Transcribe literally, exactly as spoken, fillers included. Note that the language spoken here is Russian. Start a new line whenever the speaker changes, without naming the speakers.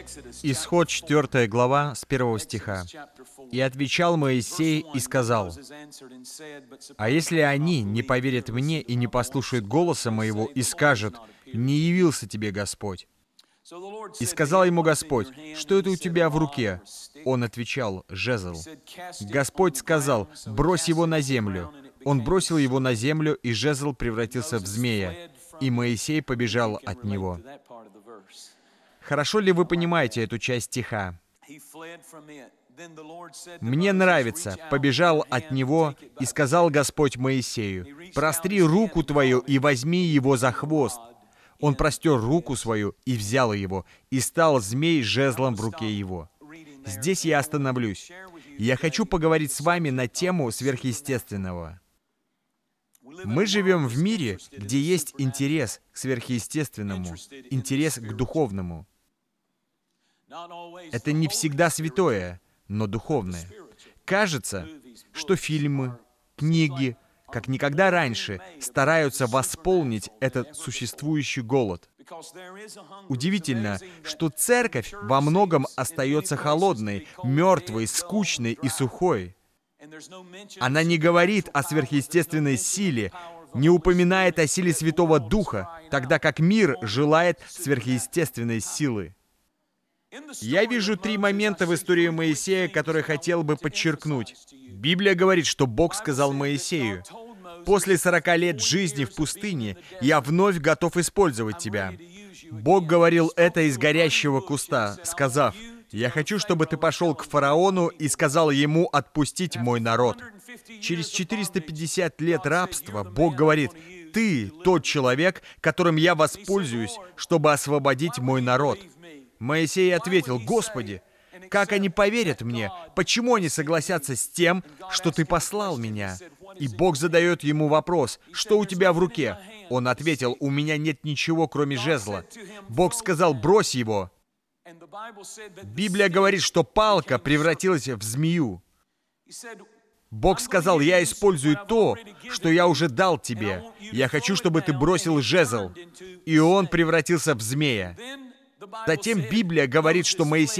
Исход четвёртая глава с первого стиха. «И отвечал Моисей и сказал: а если они не поверят мне и не послушают голоса моего и скажут: не явился тебе Господь? И сказал ему Господь: что это у тебя в руке? Он отвечал: жезл. Господь сказал: брось его на землю. Он бросил его на землю, и жезл превратился в змея, и Моисей побежал от него». Хорошо ли вы понимаете эту часть стиха? Мне нравится: «побежал от него, и сказал Господь Моисею: простри руку твою и возьми его за хвост. Он простер руку свою и взял его, и стал змей жезлом в руке его». Здесь я остановлюсь. Я хочу поговорить с вами на тему сверхъестественного. Мы живем в мире, где есть интерес к сверхъестественному, интерес к духовному. Это не всегда святое, но духовное. Кажется, что фильмы, книги, как никогда раньше, стараются восполнить этот существующий голод. Удивительно, что церковь во многом остается холодной, мертвой, скучной и сухой. Она не говорит о сверхъестественной силе, не упоминает о силе Святого Духа, тогда как мир желает сверхъестественной силы. Я вижу три момента в истории Моисея, которые хотел бы подчеркнуть. Библия говорит, что Бог сказал Моисею: «После сорока лет жизни в пустыне я вновь готов использовать тебя». Бог говорил это из горящего куста, сказав: «Я хочу, чтобы ты пошел к фараону и сказал ему отпустить мой народ». Через четыреста пятьдесят лет рабства Бог говорит: «Ты тот человек, которым я воспользуюсь, чтобы освободить мой народ». Моисей ответил: «Господи, как они поверят мне? Почему они согласятся с тем, что ты послал меня?» И Бог задает ему вопрос: «Что у тебя в руке?» Он ответил: «У меня нет ничего, кроме жезла». Бог сказал: «Брось его». Библия говорит, что палка превратилась в змею. Бог сказал: «Я использую то, что я уже дал тебе. Я хочу, чтобы ты бросил жезл». И он превратился в змея. Затем Библия говорит, что Моисей